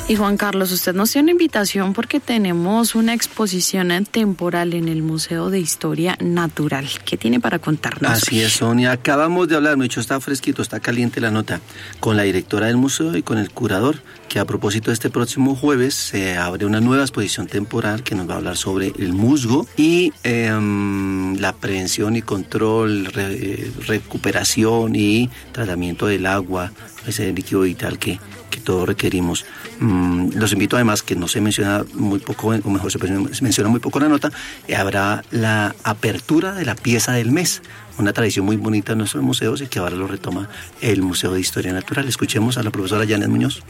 Y Juan Carlos, usted nos tiene una invitación porque tenemos una exposición temporal en el Museo de Historia Natural. ¿Qué tiene para contarnos? Así es, Sonia. Acabamos de hablar, de hecho está fresquito, está caliente la nota, con la directora del museo y con el curador, que a propósito de este próximo jueves se abre una nueva exposición temporal que nos va a hablar sobre el musgo y la prevención y control, recuperación y tratamiento del agua, ese líquido vital que todos requerimos. Los invito además, que no se menciona muy poco, o mejor se menciona muy poco en la nota, habrá la apertura de la pieza del mes, una tradición muy bonita en nuestros museos y que ahora lo retoma el Museo de Historia Natural. Escuchemos a la profesora Janet Muñoz.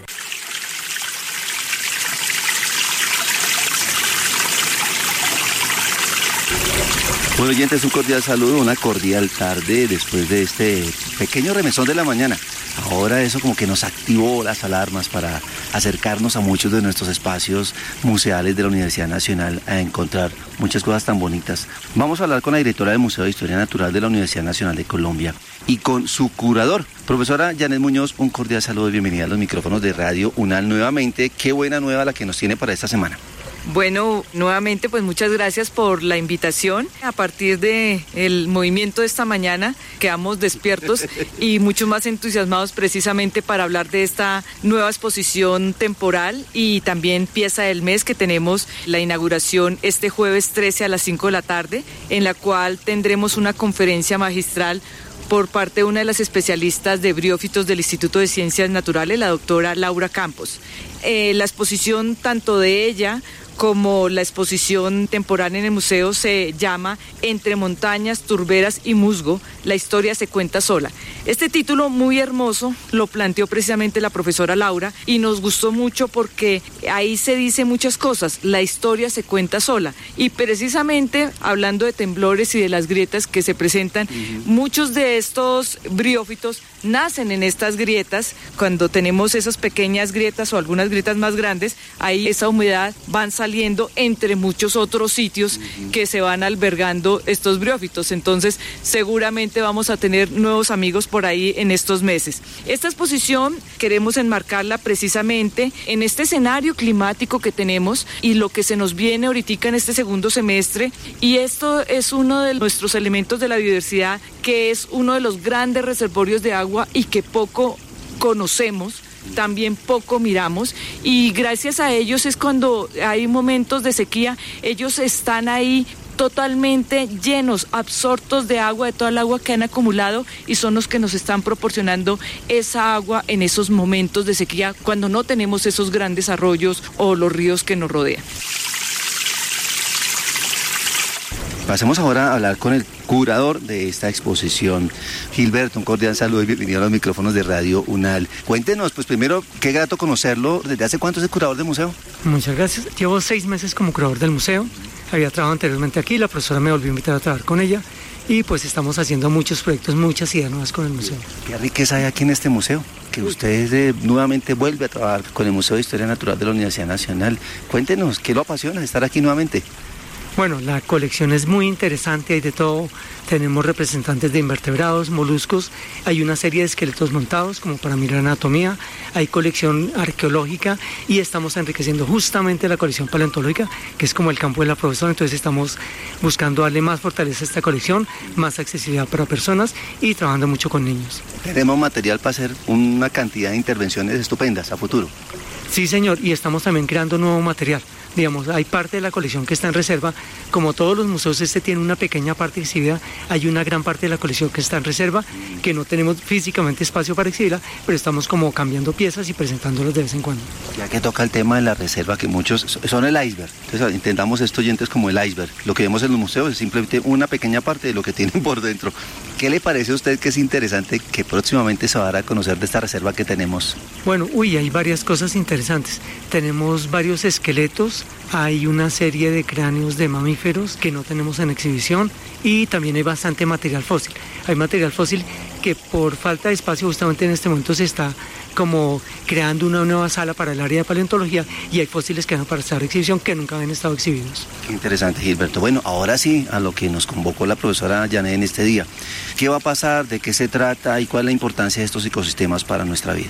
Bueno, oyentes, un cordial saludo, una cordial tarde después de este pequeño remesón de la mañana. Ahora eso como que nos activó las alarmas para acercarnos a muchos de nuestros espacios museales de la Universidad Nacional a encontrar muchas cosas tan bonitas. Vamos a hablar con la directora del Museo de Historia Natural de la Universidad Nacional de Colombia y con su curador, profesora Janet Muñoz. Un cordial saludo y bienvenida a los micrófonos de Radio UNAL nuevamente. Qué buena nueva la que nos tiene para esta semana. Bueno, nuevamente pues muchas gracias por la invitación. A partir del movimiento de esta mañana quedamos despiertos y mucho más entusiasmados precisamente para hablar de esta nueva exposición temporal y también pieza del mes, que tenemos la inauguración este jueves 13 a las 5 de la tarde, en la cual tendremos una conferencia magistral por parte de una de las especialistas de briófitos del Instituto de Ciencias Naturales, la doctora Laura Campos. La exposición, tanto de ella como la exposición temporal en el museo, se llama Entre montañas, turberas y musgo, la historia se cuenta sola. Este título muy hermoso lo planteó precisamente la profesora Laura y nos gustó mucho porque ahí se dice muchas cosas, la historia se cuenta sola. Y precisamente hablando de temblores y de las grietas que se presentan, muchos de estos briófitos nacen en estas grietas. Cuando tenemos esas pequeñas grietas o algunas grietas más grandes, ahí esa humedad van saliendo entre muchos otros sitios que se van albergando estos briófitos. Entonces seguramente vamos a tener nuevos amigos por ahí en estos meses. Esta exposición queremos enmarcarla precisamente en este escenario climático que tenemos y lo que se nos viene ahorita en este segundo semestre, y esto es uno de nuestros elementos de la biodiversidad, que es uno de los grandes reservorios de agua y que poco conocemos, también poco miramos, y gracias a ellos es cuando hay momentos de sequía, ellos están ahí totalmente llenos, absortos de agua, de toda el agua que han acumulado, y son los que nos están proporcionando esa agua en esos momentos de sequía, cuando no tenemos esos grandes arroyos o los ríos que nos rodean. Pasemos ahora a hablar con el curador de esta exposición. Gilberto, un cordial saludo y bienvenido a los micrófonos de Radio UNAL. Cuéntenos, pues primero, qué grato conocerlo. ¿Desde hace cuánto es el curador del museo? Muchas gracias. Llevo 6 meses como curador del museo. Había trabajado anteriormente aquí, la profesora me volvió a invitar a trabajar con ella y pues estamos haciendo muchos proyectos, muchas ideas nuevas con el museo. Qué riqueza hay aquí en este museo, que usted nuevamente vuelve a trabajar con el Museo de Historia Natural de la Universidad Nacional. Cuéntenos, ¿qué lo apasiona de estar aquí nuevamente? Bueno, la colección es muy interesante, hay de todo. Tenemos representantes de invertebrados, moluscos, hay una serie de esqueletos montados como para mirar anatomía, hay colección arqueológica y estamos enriqueciendo justamente la colección paleontológica, que es como el campo de la profesora. Entonces estamos buscando darle más fortaleza a esta colección, más accesibilidad para personas y trabajando mucho con niños. Tenemos material para hacer una cantidad de intervenciones estupendas a futuro. Sí, señor, y estamos también creando nuevo material. Digamos, hay parte de la colección que está en reserva. Como todos los museos, este tiene una pequeña parte exhibida. Hay una gran parte de la colección que está en reserva, que no tenemos físicamente espacio para exhibirla, pero estamos como cambiando piezas y presentándolas de vez en cuando. Ya que toca el tema de la reserva, que muchos son el iceberg. Entonces entendamos esto, oyentes, como el iceberg. Lo que vemos en los museos es simplemente una pequeña parte de lo que tienen por dentro. ¿Qué le parece a usted que es interesante que próximamente se va a dar a conocer de esta reserva que tenemos? Bueno, hay varias cosas interesantes. Tenemos varios esqueletos, hay una serie de cráneos de mamíferos que no tenemos en exhibición y también hay bastante material fósil. Hay material fósil que por falta de espacio justamente en este momento se está como creando una nueva sala para el área de paleontología y hay fósiles que van para estar en exhibición que nunca habían estado exhibidos. Qué interesante, Gilberto. Bueno, ahora sí, a lo que nos convocó la profesora Janet en este día. ¿Qué va a pasar? ¿De qué se trata? ¿Y cuál es la importancia de estos ecosistemas para nuestra vida?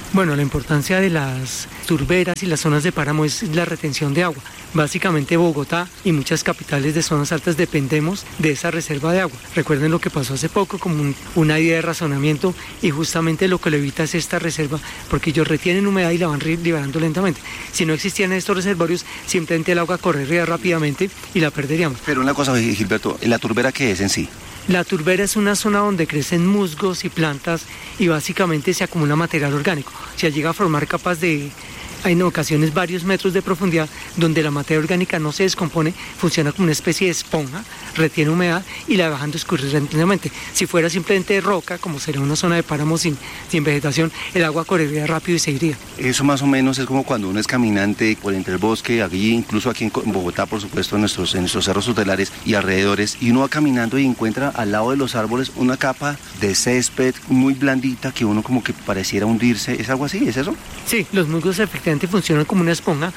Bueno, la importancia de las turberas y las zonas de páramo es la retención de agua. Básicamente Bogotá y muchas capitales de zonas altas dependemos de esa reserva de agua. Recuerden lo que pasó hace poco como una idea de razonamiento y justamente lo que lo evita es esta reserva porque ellos retienen humedad y la van liberando lentamente. Si no existían estos reservorios, simplemente el agua correría rápidamente y la perderíamos. Pero una cosa, Gilberto, ¿la turbera qué es en sí? La turbera es una zona donde crecen musgos y plantas y básicamente se acumula material orgánico. Se llega a formar capas de, en ocasiones, varios metros de profundidad donde la materia orgánica no se descompone, funciona como una especie de esponja, retiene humedad y la va dejando escurrir lentamente. Si fuera simplemente roca, como sería una zona de páramo sin vegetación, el agua correría rápido y se iría. Eso más o menos es como cuando uno es caminante por entre el bosque, aquí, incluso aquí en Bogotá, por supuesto, en nuestros cerros tutelares y alrededores, y uno va caminando y encuentra al lado de los árboles una capa de césped muy blandita que uno como que pareciera hundirse. ¿Es algo así? ¿Es eso? Sí, los musgos efectivamente funcionan como una esponja.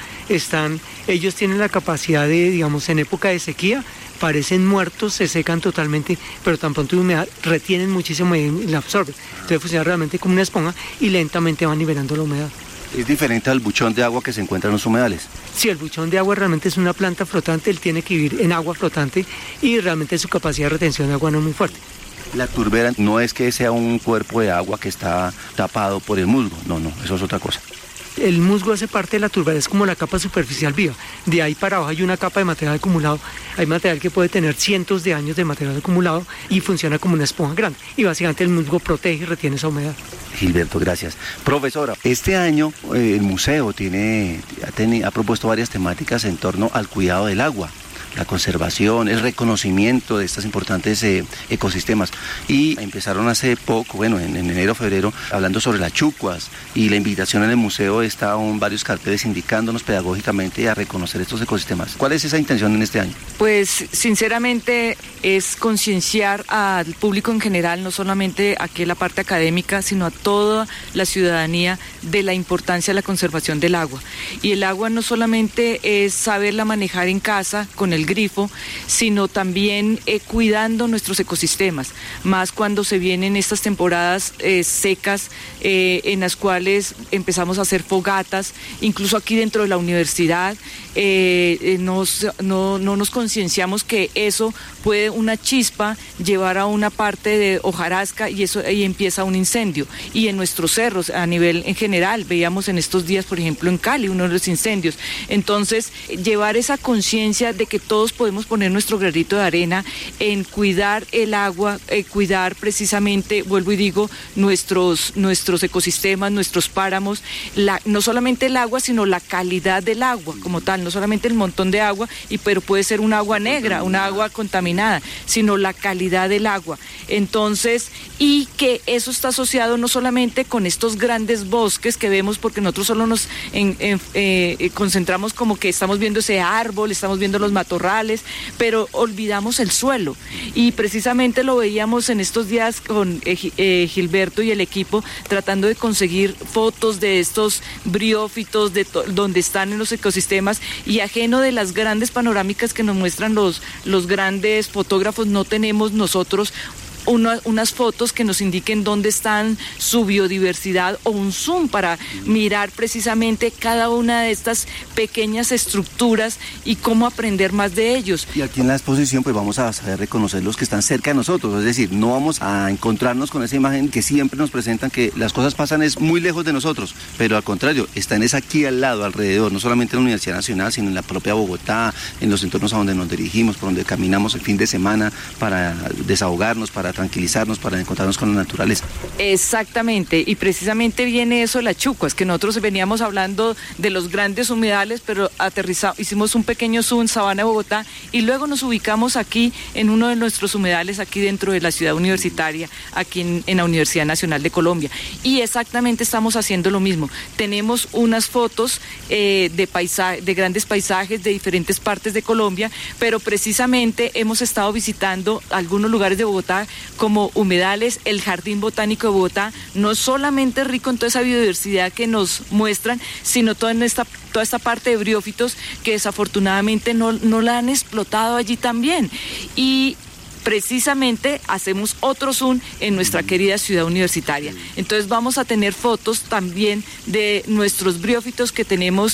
Ellos tienen la capacidad de, digamos, en época de sequía, parecen muertos, se secan totalmente, pero tan pronto de humedad retienen muchísimo y la absorben. Entonces funciona realmente como una esponja y lentamente van liberando la humedad. ¿Es diferente al buchón de agua que se encuentra en los humedales? Sí, el buchón de agua realmente es una planta flotante, él tiene que vivir en agua flotante y realmente su capacidad de retención de agua no es muy fuerte. La turbera no es que sea un cuerpo de agua que está tapado por el musgo, no, eso es otra cosa. El musgo hace parte de la turbera, es como la capa superficial viva. De ahí para abajo hay una capa de material acumulado. Hay material que puede tener cientos de años de material acumulado y funciona como una esponja grande. Y básicamente el musgo protege y retiene esa humedad. Gilberto, gracias. Profesora, este año el museo ha propuesto varias temáticas en torno al cuidado del agua, la conservación, el reconocimiento de estos importantes ecosistemas. Y empezaron hace poco, en enero, febrero, hablando sobre las chucuas, y la invitación en el museo está varios carteles indicándonos pedagógicamente a reconocer estos ecosistemas. ¿Cuál es esa intención en este año? Pues sinceramente es concienciar al público en general, no solamente aquí la parte académica, sino a toda la ciudadanía de la importancia de la conservación del agua. Y el agua no solamente es saberla manejar en casa con el grifo, sino también cuidando nuestros ecosistemas, más cuando se vienen estas temporadas secas en las cuales empezamos a hacer fogatas, incluso aquí dentro de la universidad no nos concienciamos que eso puede una chispa llevar a una parte de hojarasca y empieza un incendio. Y en nuestros cerros a nivel en general, veíamos en estos días, por ejemplo en Cali, uno de los incendios. Entonces, llevar esa conciencia de que todos podemos poner nuestro granito de arena en cuidar el agua, cuidar precisamente, vuelvo y digo, nuestros ecosistemas, nuestros páramos, no solamente el agua, sino la calidad del agua como tal, no solamente el montón de agua, pero puede ser un agua negra, una agua contaminada, sino la calidad del agua. Entonces, y que eso está asociado no solamente con estos grandes bosques que vemos, porque nosotros solo nos concentramos como que estamos viendo ese árbol, estamos viendo los matorrales, pero olvidamos el suelo. Y precisamente lo veíamos en estos días con Gilberto y el equipo, tratando de conseguir fotos de estos briófitos, donde están en los ecosistemas, y ajeno de las grandes panorámicas que nos muestran los grandes fotógrafos, no tenemos nosotros unas fotos que nos indiquen dónde están su biodiversidad, o un zoom para mirar precisamente cada una de estas pequeñas estructuras y cómo aprender más de ellos. Y aquí en la exposición pues vamos a saber reconocer los que están cerca de nosotros, es decir, no vamos a encontrarnos con esa imagen que siempre nos presentan, que las cosas pasan es muy lejos de nosotros, pero al contrario, están es aquí al lado, alrededor, no solamente en la Universidad Nacional, sino en la propia Bogotá, en los entornos a donde nos dirigimos, por donde caminamos el fin de semana para desahogarnos, para tranquilizarnos, para encontrarnos con la naturaleza. Exactamente, y precisamente viene eso de las chucuas, que nosotros veníamos hablando de los grandes humedales, pero hicimos un pequeño zoom en Sabana de Bogotá, y luego nos ubicamos aquí en uno de nuestros humedales, aquí dentro de la ciudad universitaria, aquí en la Universidad Nacional de Colombia, y exactamente estamos haciendo lo mismo. Tenemos unas fotos de grandes paisajes de diferentes partes de Colombia, pero precisamente hemos estado visitando algunos lugares de Bogotá, como humedales. El Jardín Botánico de Bogotá no solamente es rico en toda esa biodiversidad que nos muestran, sino toda esta parte de briófitos que desafortunadamente no la han explotado allí también. Y precisamente hacemos otro zoom en nuestra querida ciudad universitaria. Entonces vamos a tener fotos también de nuestros briófitos que tenemos